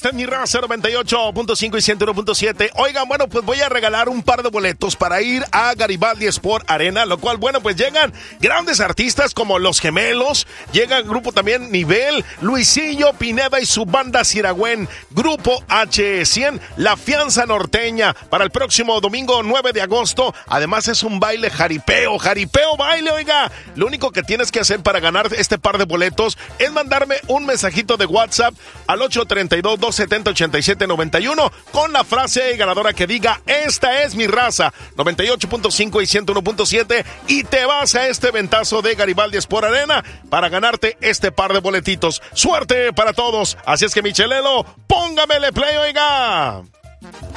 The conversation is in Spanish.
Esta es mi raza 98.5 y 101.7. Oigan, bueno, pues voy a regalar un par de boletos para ir a Garibaldi Sport Arena, lo cual, bueno, pues llegan grandes artistas como Los Gemelos, llega el grupo también Nivel, Luisillo Pineda y su banda Siragüen, Grupo H100, La Fianza Norteña, para el próximo domingo 9 de agosto. Además es un baile jaripeo baile, oiga. Lo único que tienes que hacer para ganar este par de boletos es mandarme un mensajito de WhatsApp al 832-270-8791 con la frase ganadora que diga: esta es mi raza, 98.5 y 101.7, y te vas a este ventazo de Garibaldi Sport Arena para ganarte este par de boletitos. Suerte para todos. Así es que, Michelelo, póngamele play, oiga.